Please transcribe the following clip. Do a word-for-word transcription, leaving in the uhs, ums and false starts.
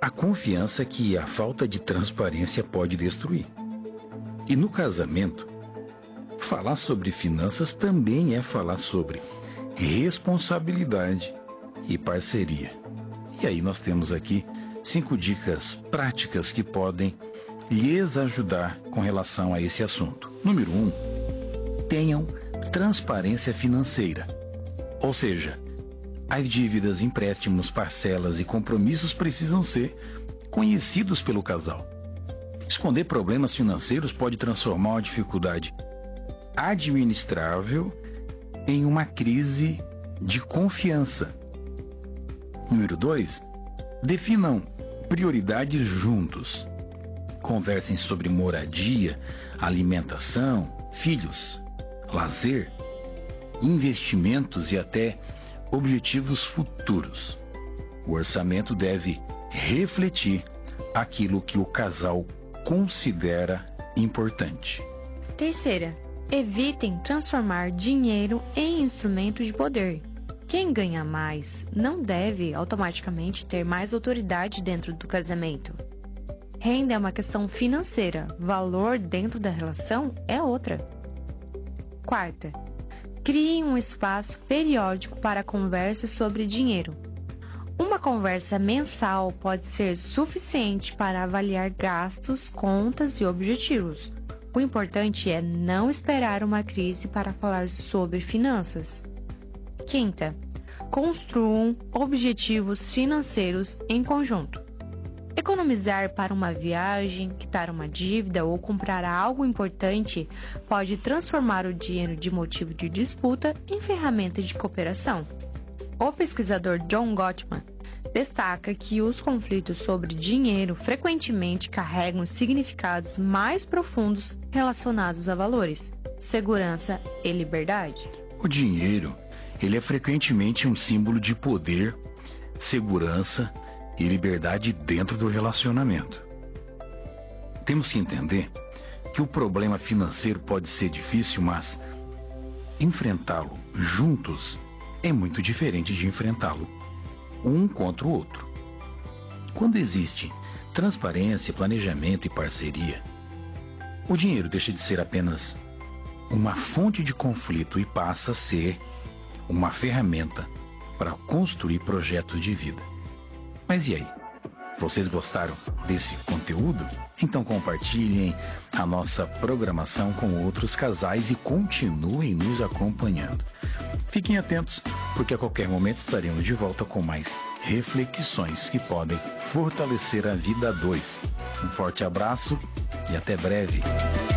A confiança que a falta de transparência pode destruir. E no casamento, falar sobre finanças também é falar sobre responsabilidade e parceria. E aí nós temos aqui cinco dicas práticas que podem lhes ajudar com relação a esse assunto. Número um, tenham transparência financeira. Ou seja, as dívidas, empréstimos, parcelas e compromissos precisam ser conhecidos pelo casal. Esconder problemas financeiros pode transformar uma dificuldade administrável em uma crise de confiança. Número dois, definam prioridades juntos. Conversem sobre moradia, alimentação, filhos, lazer, investimentos e até objetivos futuros. O orçamento deve refletir aquilo que o casal considera importante. Terceira, evitem transformar dinheiro em instrumento de poder. Quem ganha mais não deve automaticamente ter mais autoridade dentro do casamento. Renda é uma questão financeira, valor dentro da relação é outra. Quarta, crie um espaço periódico para conversas sobre dinheiro. Uma conversa mensal pode ser suficiente para avaliar gastos, contas e objetivos. O importante é não esperar uma crise para falar sobre finanças. Quinta, construam objetivos financeiros em conjunto. Economizar para uma viagem, quitar uma dívida ou comprar algo importante pode transformar o dinheiro de motivo de disputa em ferramenta de cooperação. O pesquisador John Gottman destaca que os conflitos sobre dinheiro frequentemente carregam significados mais profundos relacionados a valores, segurança e liberdade. O dinheiro, ele é frequentemente um símbolo de poder, segurança e liberdade dentro do relacionamento. Temos que entender que o problema financeiro pode ser difícil, mas enfrentá-lo juntos é muito diferente de enfrentá-lo um contra o outro. Quando existe transparência, planejamento e parceria, o dinheiro deixa de ser apenas uma fonte de conflito e passa a ser uma ferramenta para construir projetos de vida. Mas e aí? Vocês gostaram desse conteúdo? Então compartilhem a nossa programação com outros casais e continuem nos acompanhando. Fiquem atentos, porque a qualquer momento estaremos de volta com mais reflexões que podem fortalecer a vida a dois. Um forte abraço e até breve.